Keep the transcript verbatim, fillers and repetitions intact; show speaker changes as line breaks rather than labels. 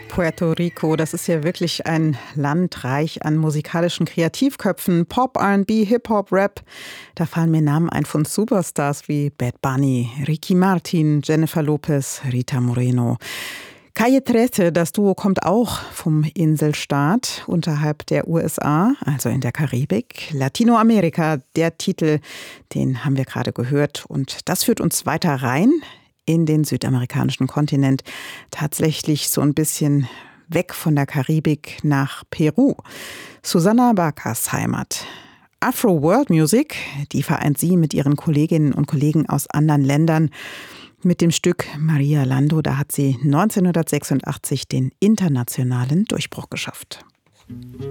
Puerto Rico, das ist ja wirklich ein Land reich an musikalischen Kreativköpfen. Pop, R and B, Hip-Hop, Rap. Da fallen mir Namen ein von Superstars wie Bad Bunny, Ricky Martin, Jennifer Lopez, Rita Moreno. Calle trece, das Duo kommt auch vom Inselstaat unterhalb der U S A, also in der Karibik. Latinoamerika, der Titel, den haben wir gerade gehört. Und das führt uns weiter rein in den südamerikanischen Kontinent. Tatsächlich so ein bisschen weg von der Karibik nach Peru. Susana Bacas Heimat. Afro World Music, die vereint sie mit ihren Kolleginnen und Kollegen aus anderen Ländern. Mit dem Stück Maria Lando, da hat sie neunzehnhundertsechsundachtzig den internationalen Durchbruch geschafft.